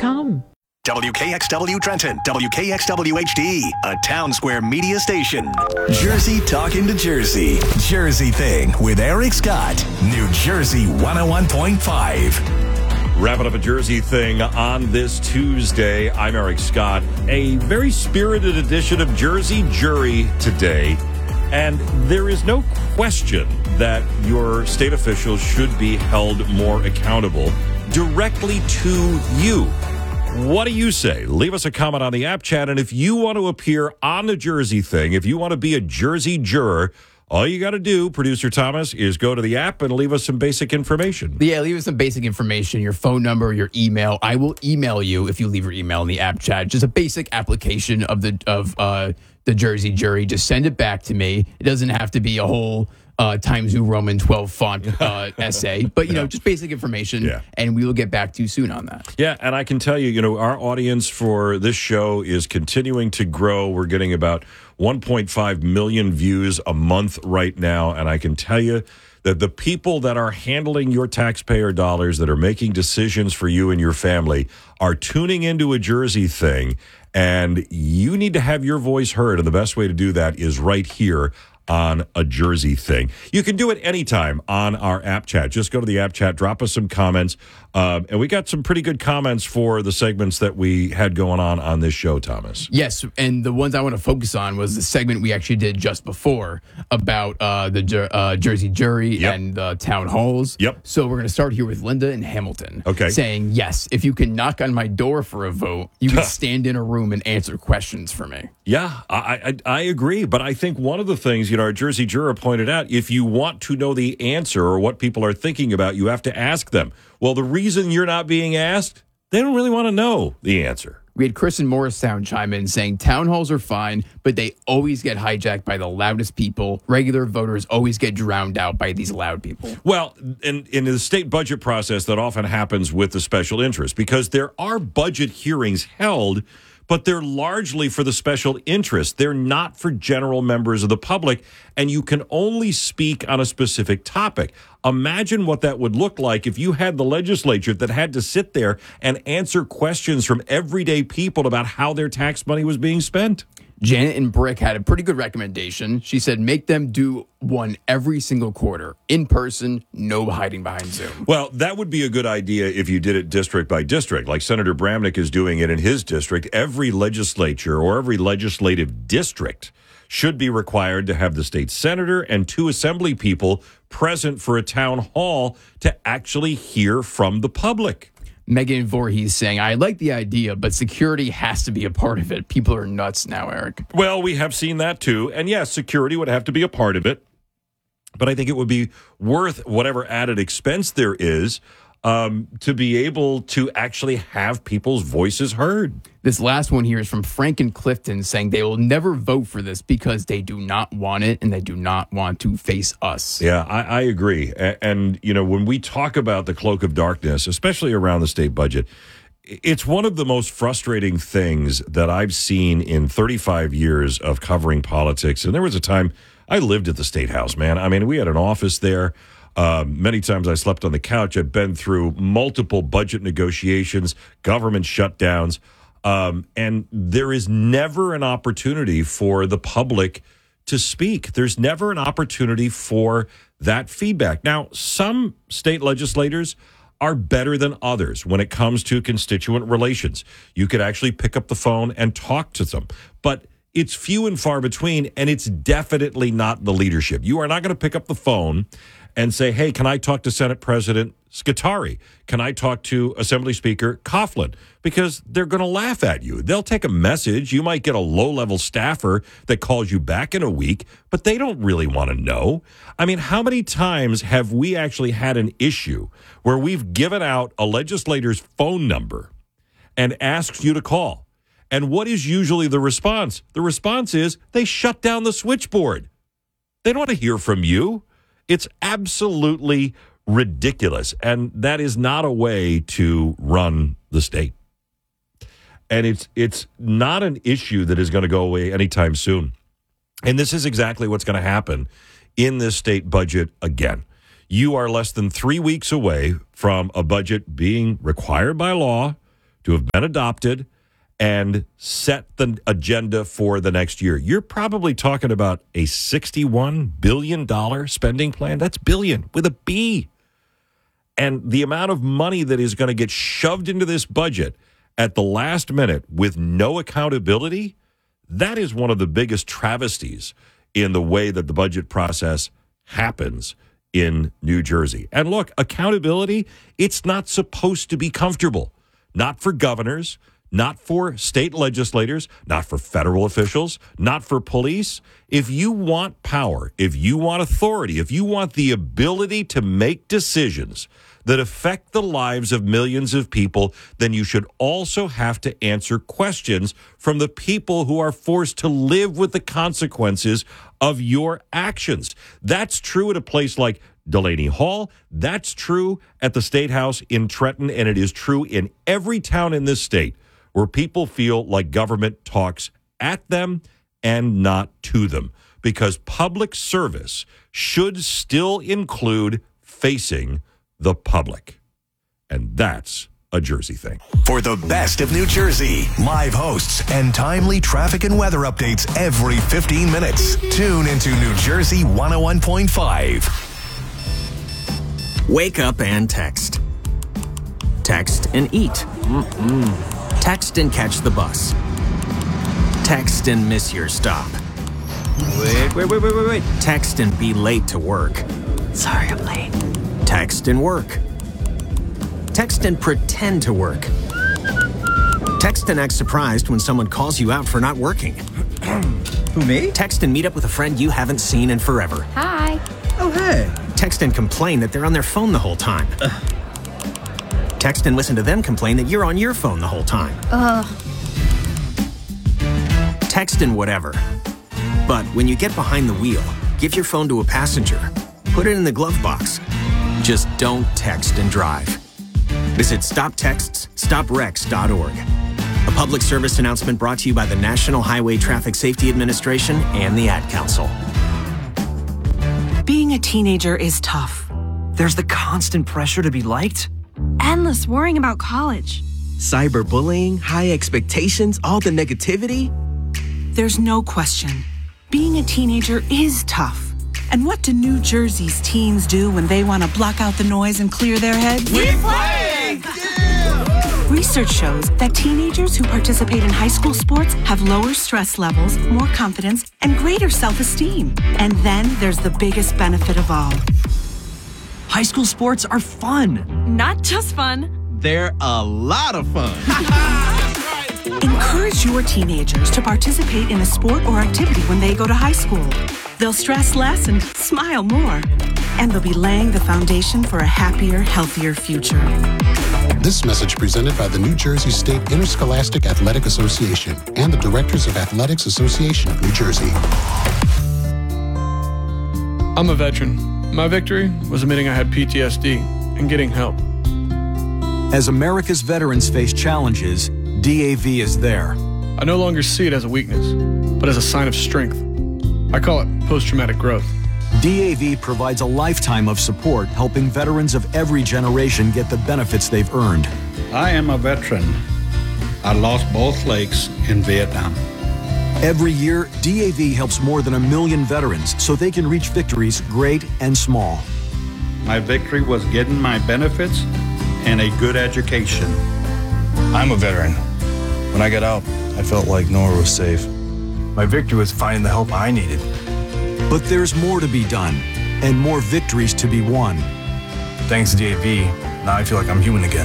WKXW.com. WKXW Trenton, WKXW HD, a Town Square media station. Jersey talking to Jersey. Jersey Thing with Eric Scott, New Jersey 101.5. Wrapping up a Jersey Thing on this Tuesday. I'm Eric Scott. A very spirited edition of Jersey Jury today. And there is no question that your state officials should be held more accountable directly to you. What do you say? Leave us a comment on the app chat. And if you want to appear on the Jersey Thing, if you want to be a Jersey juror, all you got to do, Producer Thomas, is go to the app and leave us some basic information. Yeah, leave us some basic information, your phone number, your email. I will email you if you leave your email in the app chat. Just a basic application of the Jersey Jury. Just send it back to me. It doesn't have to be a whole Times New Roman 12 font essay, but just basic information, and we will get back to you soon on that. Yeah, and I can tell you, our audience for this show is continuing to grow. We're getting about 1.5 million views a month right now, and I can tell you that the people that are handling your taxpayer dollars, that are making decisions for you and your family, are tuning into a Jersey Thing, and you need to have your voice heard, and the best way to do that is right here on a Jersey Thing. You can do it anytime on our app chat. Just go to the app chat, drop us some comments, and we got some pretty good comments for the segments that we had going on this show, Thomas. Yes, and the ones I want to focus on was the segment we actually did just before about the Jersey Jury and the town halls. Yep. So we're going to start here with Linda in Hamilton. Okay. Saying, yes, if you can knock on my door for a vote, you can stand in a room and answer questions for me. Yeah, I agree. But I think one of the things, our Jersey juror pointed out, if you want to know the answer or what people are thinking about, you have to ask them. Well, the reason you're not being asked, they don't really want to know the answer. We had Chris in Morristown chime in saying town halls are fine, but they always get hijacked by the loudest people. Regular voters always get drowned out by these loud people. Well, in the state budget process, that often happens with the special interest, because there are budget hearings held, but they're largely for the special interest. They're not for general members of the public, and you can only speak on a specific topic. Imagine what that would look like if you had the legislature that had to sit there and answer questions from everyday people about how their tax money was being spent. Janet in Brick had a pretty good recommendation. She said, make them do one every single quarter. In person, no hiding behind Zoom. Well, that would be a good idea if you did it district by district, like Senator Bramnick is doing it in his district. Every legislature or every legislative district should be required to have the state senator and 2 assembly people present for a town hall to actually hear from the public. Megan Voorhees saying, I like the idea, but security has to be a part of it. People are nuts now, Eric. Well, we have seen that too. And yes, security would have to be a part of it. But I think it would be worth whatever added expense there is to be able to actually have people's voices heard. This last one here is from Frank and Clifton saying they will never vote for this because they do not want it and they do not want to face us. Yeah, I agree. And, when we talk about the cloak of darkness, especially around the state budget, it's one of the most frustrating things that I've seen in 35 years of covering politics. And there was a time I lived at the State House, man. I mean, we had an office there. Many times I slept on the couch. I've been through multiple budget negotiations, government shutdowns, and there is never an opportunity for the public to speak. There's never an opportunity for that feedback. Now, some state legislators are better than others when it comes to constituent relations. You could actually pick up the phone and talk to them, but it's few and far between, and it's definitely not the leadership. You are not going to pick up the phone and say, hey, can I talk to Senate President Scutari? Can I talk to Assembly Speaker Coughlin? Because they're going to laugh at you. They'll take a message. You might get a low-level staffer that calls you back in a week, but they don't really want to know. I mean, how many times have we actually had an issue where we've given out a legislator's phone number and asked you to call? And what is usually the response? The response is they shut down the switchboard. They don't want to hear from you. It's absolutely ridiculous, and that is not a way to run the state. And it's not an issue that is going to go away anytime soon. And this is exactly what's going to happen in this state budget again. You are less than 3 weeks away from a budget being required by law to have been adopted and set the agenda for the next year. You're probably talking about a $61 billion spending plan. That's billion with a B. And the amount of money that is going to get shoved into this budget at the last minute with no accountability, that is one of the biggest travesties in the way that the budget process happens in New Jersey. And look, accountability, it's not supposed to be comfortable. Not for governors, not for state legislators, not for federal officials, not for police. If you want power, if you want authority, if you want the ability to make decisions that affect the lives of millions of people, then you should also have to answer questions from the people who are forced to live with the consequences of your actions. That's true at a place like Delaney Hall. That's true at the State House in Trenton, and it is true in every town in this state where people feel like government talks at them and not to them, because public service should still include facing the public. And that's a Jersey thing. For the best of New Jersey, live hosts and timely traffic and weather updates every 15 minutes. Tune into New Jersey 101.5. Wake up and text. Text and eat. Text and catch the bus. Text and miss your stop. Wait. Text and be late to work. Sorry, I'm late. Text and work. Text and pretend to work. Text and act surprised when someone calls you out for not working. Who, me? Text and meet up with a friend you haven't seen in forever. Hi. Oh, hey. Text and complain that they're on their phone the whole time. Text and listen to them complain that you're on your phone the whole time. Text and whatever. But when you get behind the wheel, give your phone to a passenger. Put it in the glove box. Just don't text and drive. Visit StopTextsStopWrecks.org. A public service announcement brought to you by the National Highway Traffic Safety Administration and the Ad Council. Being a teenager is tough. There's the constant pressure to be liked. Endless worrying about college. Cyberbullying, high expectations, all the negativity. There's no question. Being a teenager is tough. And what do New Jersey's teens do when they want to block out the noise and clear their heads? We play! Yeah! Research shows that teenagers who participate in high school sports have lower stress levels, more confidence, and greater self-esteem. And then there's the biggest benefit of all. High school sports are fun. Not just fun. They're a lot of fun. Encourage your teenagers to participate in a sport or activity when they go to high school. They'll stress less and smile more. And they'll be laying the foundation for a happier, healthier future. This message presented by the New Jersey State Interscholastic Athletic Association and the Directors of Athletics Association of New Jersey. I'm a veteran. My victory was admitting I had PTSD and getting help. As America's veterans face challenges, DAV is there. I no longer see it as a weakness, but as a sign of strength. I call it post-traumatic growth. DAV provides a lifetime of support, helping veterans of every generation get the benefits they've earned. I am a veteran. I lost both legs in Vietnam. Every year, DAV helps more than 1 million veterans so they can reach victories great and small. My victory was getting my benefits and a good education. I'm a veteran. When I got out, I felt like nowhere was safe. My victory was finding the help I needed. But there's more to be done and more victories to be won. Thanks to DAV, now I feel like I'm human again.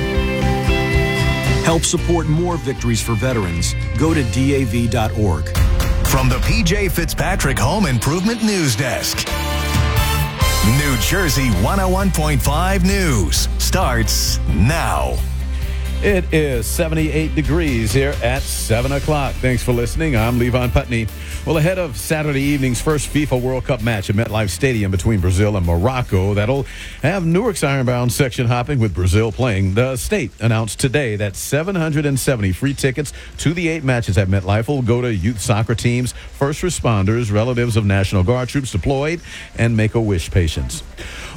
Help support more victories for veterans. Go to DAV.org. From the PJ Fitzpatrick Home Improvement News Desk, New Jersey 101.5 News starts now. It is 78 degrees here at 7 o'clock. Thanks for listening. I'm Levon Putney. Well, ahead of Saturday evening's first FIFA World Cup match at MetLife Stadium between Brazil and Morocco, that'll have Newark's Ironbound section hopping with Brazil playing. The state announced today that 770 free tickets to the 8 matches at MetLife will go to youth soccer teams, first responders, relatives of National Guard troops deployed, and Make-A-Wish patients.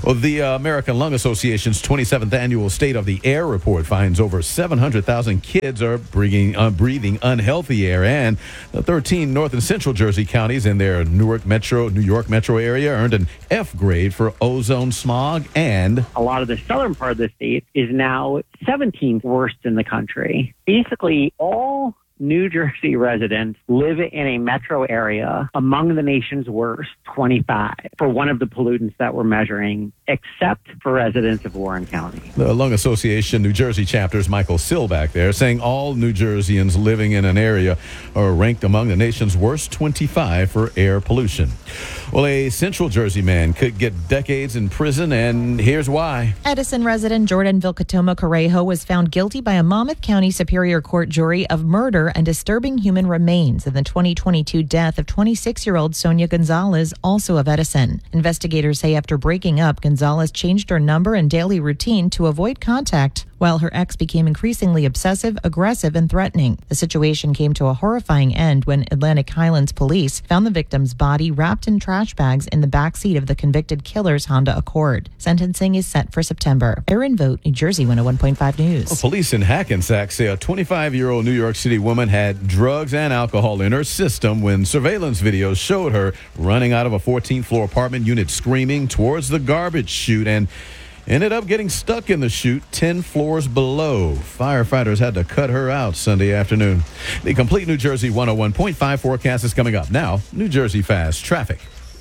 Well, the American Lung Association's 27th annual State of the Air report finds over 700,000 kids are breathing unhealthy air, and the 13 North and Central Jersey counties in their New York metro area earned an F grade for ozone smog, and a lot of the southern part of the state is now 17th worst in the country. Basically, all New Jersey residents live in a metro area among the nation's worst, 25, for one of the pollutants that we're measuring, except for residents of Warren County. The Lung Association New Jersey chapter's Michael Sill back there saying all New Jerseyans living in an area are ranked among the nation's worst 25 for air pollution. Well, a Central Jersey man could get decades in prison, and here's why. Edison resident Jordan Vilcatoma Correjo was found guilty by a Monmouth County Superior Court jury of murder and disturbing human remains in the 2022 death of 26-year-old Sonia Gonzalez, also of Edison. Investigators say after breaking up, Gonzalez changed her number and daily routine to avoid contact, while her ex became increasingly obsessive, aggressive, and threatening. The situation came to a horrifying end when Atlantic Highlands police found the victim's body wrapped in trash bags in the backseat of the convicted killer's Honda Accord. Sentencing is set for September. Aaron Vogt, New Jersey 101.5 News. Well, police in Hackensack say a 25-year-old New York City woman had drugs and alcohol in her system when surveillance videos showed her running out of a 14th-floor apartment unit screaming towards the garbage chute and ended up getting stuck in the chute 10 floors below. Firefighters had to cut her out Sunday afternoon. The complete New Jersey 101.5 forecast is coming up. Now, New Jersey Fast Traffic.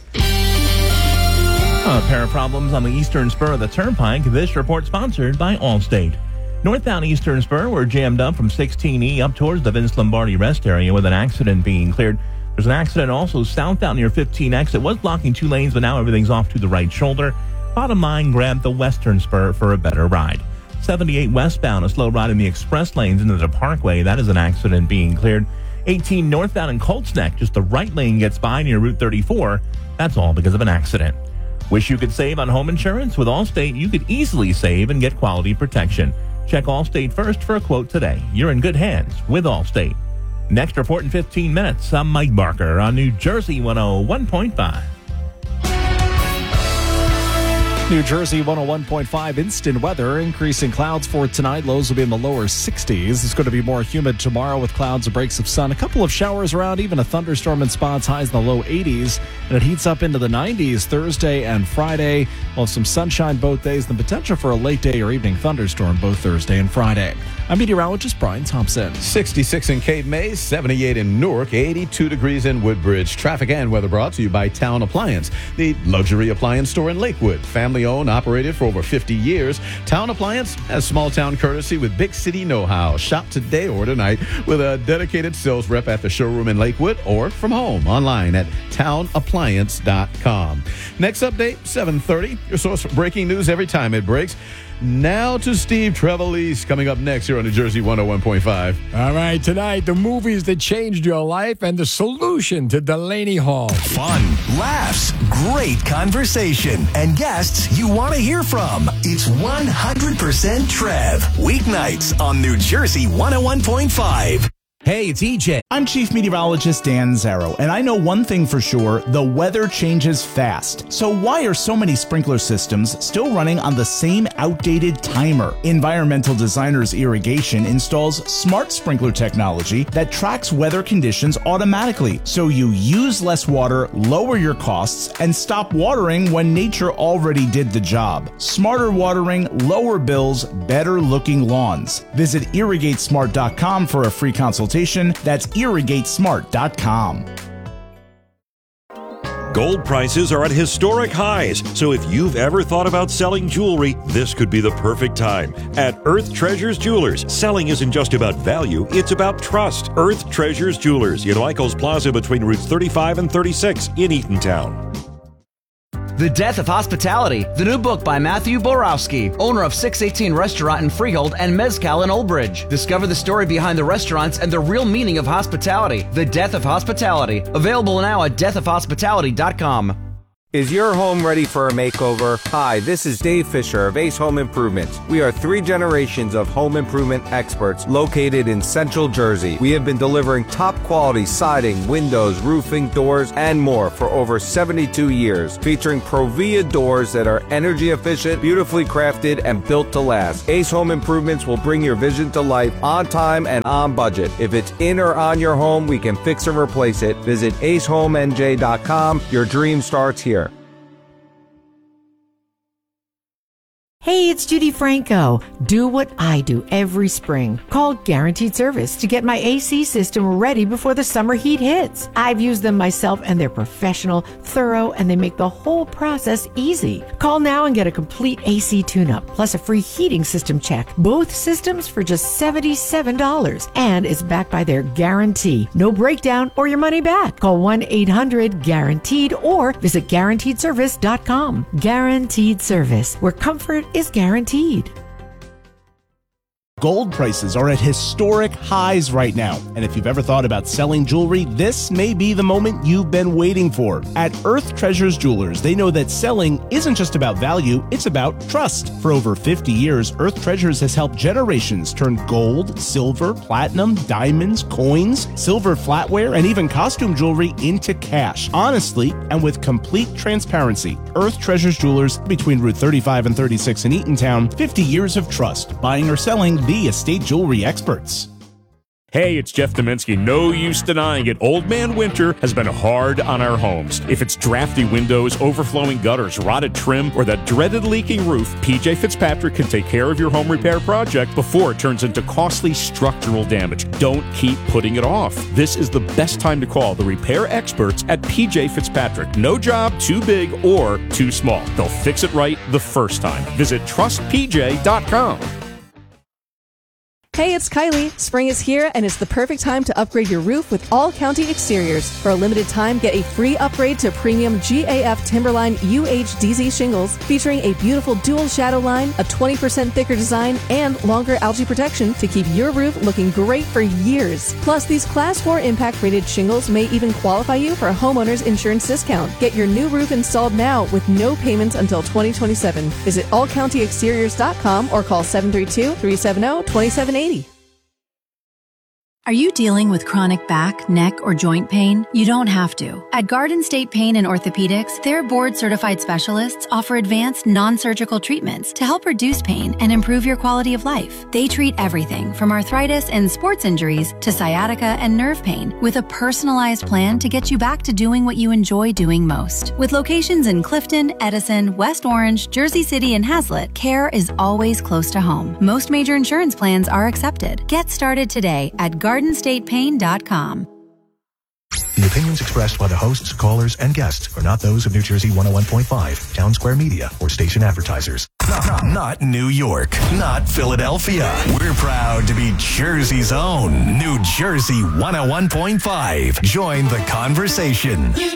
A pair of problems on the eastern spur of the Turnpike. This report sponsored by Allstate. Northbound Eastern Spur were jammed up from 16E up towards the Vince Lombardi rest area with an accident being cleared. There's an accident also southbound near 15X. It was blocking 2 lanes, but now everything's off to the right shoulder. Bottom line, grab the western spur for a better ride. 78 westbound, a slow ride in the express lanes into the Parkway. That is an accident being cleared. 18 northbound in Colts Neck, just the right lane gets by near Route 34. That's all because of an accident. Wish you could save on home insurance? With Allstate, you could easily save and get quality protection. Check Allstate first for a quote today. You're in good hands with Allstate. Next report in 15 minutes. I'm Mike Barker on New Jersey 101.5. New Jersey 101.5 instant weather. Increasing clouds for tonight. Lows will be in the lower 60s. It's going to be more humid tomorrow with clouds and breaks of sun. A couple of showers around, even a thunderstorm in spots. Highs in the low 80s. And it heats up into the 90s Thursday and Friday. We'll have some sunshine both days. The potential for a late day or evening thunderstorm both Thursday and Friday. I'm meteorologist Brian Thompson. 66 in Cape May, 78 in Newark, 82 degrees in Woodbridge. Traffic and weather brought to you by Town Appliance, the luxury appliance store in Lakewood. Family owned, operated for over 50 years. Town Appliance has small town courtesy with big city know-how. Shop today or tonight with a dedicated sales rep at the showroom in Lakewood or from home online at townappliance.com. Next update, 7:30. Your source for breaking news every time it breaks. Now to Steve Trevelise coming up next here on New Jersey 101.5. All right, tonight, the movies that changed your life and the solution to Delaney Hall. Fun, laughs, great conversation, and guests you want to hear from. It's 100% Trev. Weeknights on New Jersey 101.5. Hey, it's EJ. I'm Chief Meteorologist Dan Zarrow, and I know one thing for sure, the weather changes fast. So why are so many sprinkler systems still running on the same outdated timer? Environmental Designers Irrigation installs smart sprinkler technology that tracks weather conditions automatically, so you use less water, lower your costs, and stop watering when nature already did the job. Smarter watering, lower bills, better looking lawns. Visit irrigatesmart.com for a free consultation. That's irrigatesmart.com. Gold prices are at historic highs, so if you've ever thought about selling jewelry, this could be the perfect time. At Earth Treasures Jewelers, selling isn't just about value, it's about trust. Earth Treasures Jewelers in Lycos Plaza between routes 35 and 36 in Eatontown. The Death of Hospitality, the new book by Matthew Borowski, owner of 618 Restaurant in Freehold and Mezcal in Old Bridge. Discover the story behind the restaurants and the real meaning of hospitality. The Death of Hospitality, available now at deathofhospitality.com. Is your home ready for a makeover? Hi, this is Dave Fisher of Ace Home Improvements. We are 3 generations of home improvement experts located in Central Jersey. We have been delivering top quality siding, windows, roofing, doors, and more for over 72 years, featuring Provia doors that are energy efficient, beautifully crafted, and built to last. Ace Home Improvements will bring your vision to life on time and on budget. If it's in or on your home, we can fix or replace it. Visit acehomenj.com. Your dream starts here. Hey, it's Judy Franco. Do what I do every spring. Call Guaranteed Service to get my AC system ready before the summer heat hits. I've used them myself and they're professional, thorough, and they make the whole process easy. Call now and get a complete AC tune-up, plus a free heating system check. Both systems for just $77, and it's backed by their guarantee. No breakdown or your money back. Call 1-800-GUARANTEED or visit GuaranteedService.com. Guaranteed Service, where comfort is guaranteed. Gold prices are at historic highs right now, and if you've ever thought about selling jewelry, this may be the moment you've been waiting for. At Earth Treasures Jewelers, they know that selling isn't just about value, it's about trust. For over 50 years, Earth Treasures has helped generations turn gold, silver, platinum, diamonds, coins, silver flatware, and even costume jewelry into cash. Honestly, and with complete transparency, Earth Treasures Jewelers, between Route 35 and 36 in Eatontown, 50 years of trust, buying or selling the estate jewelry experts. Hey, it's Jeff Dominski. No use denying it. Old Man Winter has been hard on our homes. If it's drafty windows, overflowing gutters, rotted trim, or that dreaded leaking roof, PJ Fitzpatrick can take care of your home repair project before it turns into costly structural damage. Don't keep putting it off. This is the best time to call the repair experts at PJ Fitzpatrick. No job too big or too small. They'll fix it right the first time. Visit trustpj.com. Hey, it's Kylie. Spring is here, and it's the perfect time to upgrade your roof with All County Exteriors. For a limited time, get a free upgrade to premium GAF Timberline UHDZ shingles, featuring a beautiful dual shadow line, a 20% thicker design, and longer algae protection to keep your roof looking great for years. Plus, these Class 4 impact-rated shingles may even qualify you for a homeowner's insurance discount. Get your new roof installed now with no payments until 2027. Visit allcountyexteriors.com or call 732-370-2780. Are you dealing with chronic back, neck, or joint pain? You don't have to. At Garden State Pain and Orthopedics, their board-certified specialists offer advanced non-surgical treatments to help reduce pain and improve your quality of life. They treat everything from arthritis and sports injuries to sciatica and nerve pain with a personalized plan to get you back to doing what you enjoy doing most. With locations in Clifton, Edison, West Orange, Jersey City, and Hazlet, care is always close to home. Most major insurance plans are accepted. Get started today at GardenStatePain.com. The opinions expressed by the hosts, callers, and guests are not those of New Jersey 101.5, Town Square Media, or station advertisers. Not New York, not Philadelphia. We're proud to be Jersey's own New Jersey 101.5. Join the conversation.